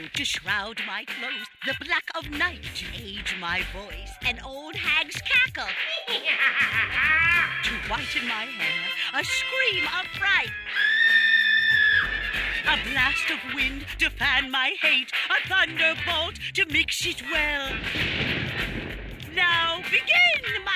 to shroud my clothes, the black of night to age my voice, an old hag's cackle to whiten my hair, a scream of fright, a blast of wind to fan my hate, a thunderbolt to mix it well. Now begin, my